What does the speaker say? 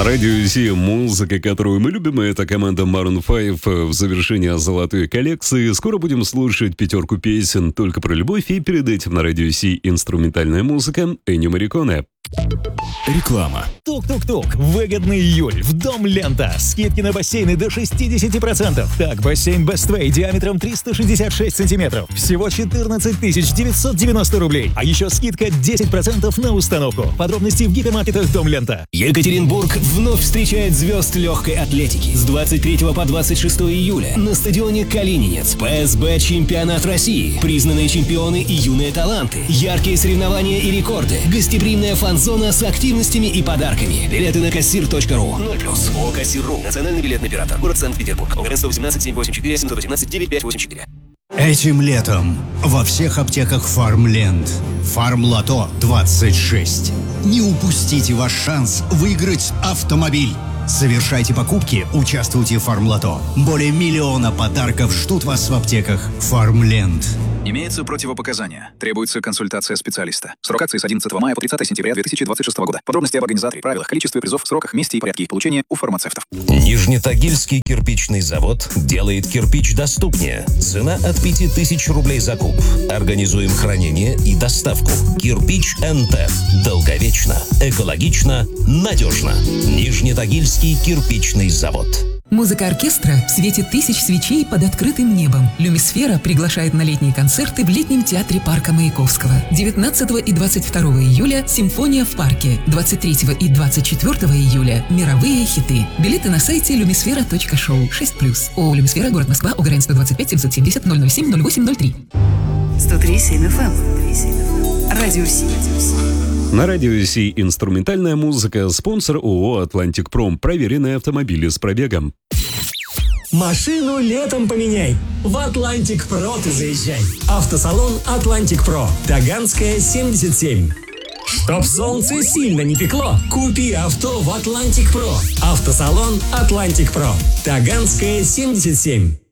На радио Си музыка, которую мы любим, это команда Maroon 5 в завершении золотой коллекции. Скоро будем слушать пятерку песен только про любовь, и перед этим на радио Си инструментальная музыка Эннио Морриконе. Реклама. Тук-тук-тук. Выгодный июль. В Дом Лента. Скидки на бассейны до 60%. Так, бассейн Best Way диаметром 366 сантиметров. Всего 14 990 рублей. А еще скидка 10% на установку. Подробности в гипермаркетах Дом Лента. Екатеринбург вновь встречает звезд легкой атлетики. С 23 по 26 июля на стадионе Калининец. ПСБ Чемпионат России. Признанные чемпионы и юные таланты. Яркие соревнования и рекорды. Гостеприимная фан-зона с активностями и подарками. Билеты на kassir.ru. 0+. ООО «Кассир.ру». Национальный билетный оператор. Город Санкт-Петербург. ОГРН 118 784 718 9584. Этим летом во всех аптеках Фармленд. Фармлото 26. Не упустите ваш шанс выиграть автомобиль. Совершайте покупки, участвуйте в Фармлото. Более 1 миллиона подарков ждут вас в аптеках Фармленд. Имеются противопоказания. Требуется консультация специалиста. Срок акции с 11 мая по 30 сентября 2026 года. Подробности об организаторе, правилах, количестве призов, сроках, месте и порядке их получения у фармацевтов. Нижнетагильский кирпичный завод делает кирпич доступнее. Цена от 5000 рублей за куб. Организуем хранение и доставку. Кирпич НТ. Долговечно, экологично, надежно. Нижнетагильский кирпичный завод. Музыка оркестра в свете тысяч свечей под открытым небом. Люмисфера приглашает на летние концерты в летнем театре парка Маяковского. 19 и 22 июля «Симфония в парке». 23 и 24 июля «Мировые хиты». Билеты на сайте lumisfera.show 6+. ООО «Люмисфера», город Москва, ОГРН 125 770 007 0803. 103,7 FM. Радио Си. На радио Си инструментальная музыка. Спонсор ООО «Атлантик Пром». Проверенные автомобили с пробегом. Машину летом поменяй. В Атлантик Про ты заезжай. Автосалон Атлантик Про. Таганская, 77. Чтоб солнце сильно не пекло, купи авто в Атлантик Про. Автосалон Атлантик Про. Таганская, 77.